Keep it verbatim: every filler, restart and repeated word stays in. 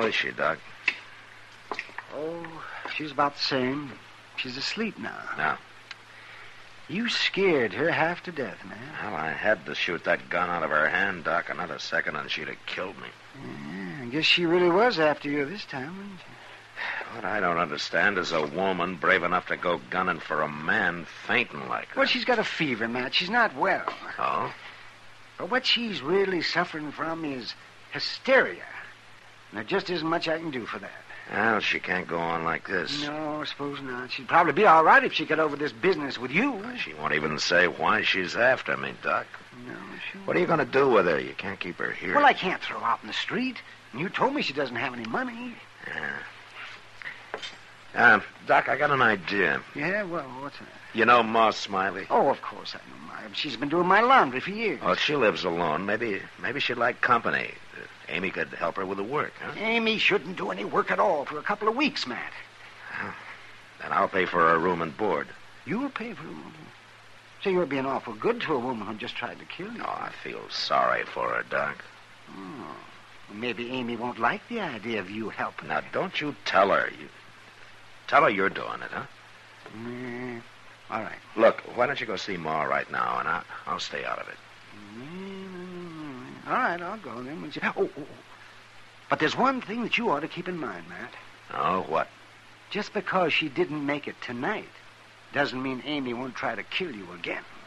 is she, Doc? Oh, she's about the same. She's asleep now. Now? You scared her half to death, man. Well, I had to shoot that gun out of her hand, Doc. Another second and she'd have killed me. Yeah, I guess she really was after you this time, wasn't she? What I don't understand is a woman brave enough to go gunning for a man fainting like that. Well, she's got a fever, Matt. She's not well. Oh? But what she's really suffering from is hysteria. And there just isn't much I can do for that. Well, she can't go on like this. No, I suppose not. She'd probably be all right if she got over this business with you. She won't even say why she's after me, Doc. No, she What are you going to do with her? You can't keep her here. Well, I can't throw her out in the street. And you told me she doesn't have any money. Yeah. Uh, Doc, I got an idea. Yeah, well, what's that? You know Ma Smiley? Oh, of course I know Ma. She's been doing my laundry for years. Well, she lives alone. Maybe maybe she'd like company. Uh, Amy could help her with the work, huh? Amy shouldn't do any work at all for a couple of weeks, Matt. Well, then I'll pay for her room and board. You'll pay for her. So you're being awful good to a woman who just tried to kill you. Oh, I feel sorry for her, Doc. Oh. Well, maybe Amy won't like the idea of you helping. Now, don't you tell her. You tell her you're doing it, huh? Mm, all right. Look, why don't you go see Ma right now, and I'll, I'll stay out of it. Mm, all right, I'll go then. When she... oh, oh, oh. But there's one thing that you ought to keep in mind, Matt. Oh, what? Just because she didn't make it tonight doesn't mean Amy won't try to kill you again.